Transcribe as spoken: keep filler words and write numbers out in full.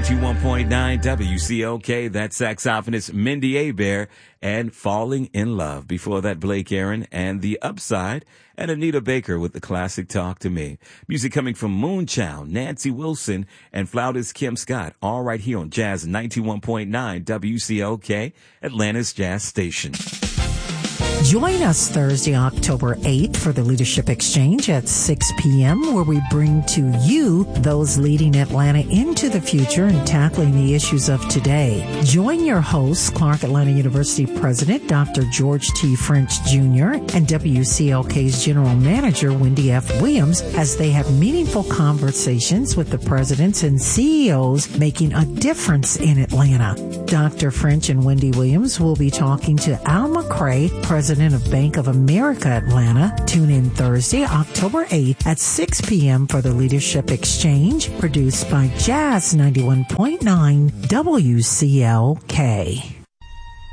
ninety-one point nine W C L K. That's saxophonist Mindy Abair and Falling in Love. Before that, Blake Aaron and The Upside and Anita Baker with the classic Talk to Me. Music coming from Moonchild, Nancy Wilson, and flautist Kim Scott, all right here on Jazz ninety-one point nine W C L K, Atlanta's Jazz Station. Join us Thursday, October eighth for the Leadership Exchange at six p.m. where we bring to you those leading Atlanta into the future and tackling the issues of today. Join your hosts, Clark Atlanta University President Doctor George T. French Junior and W C L K's General Manager Wendy F. Williams as they have meaningful conversations with the presidents and C E Os making a difference in Atlanta. Doctor French and Wendy Williams will be talking to Al McCray, President of Bank of America Atlanta. Tune in Thursday, October eighth at six p.m. for the Leadership Exchange, produced by Jazz ninety-one point nine W C L K.